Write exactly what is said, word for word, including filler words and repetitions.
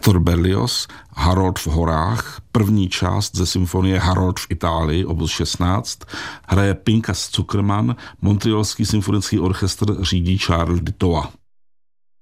Hector Berlioz, Harold v horách, první část ze symfonie Harold v Itálii, opus šestnáct, hraje Pinkas Zukerman, Montrealský symfonický orchestr řídí Charles Dutoit.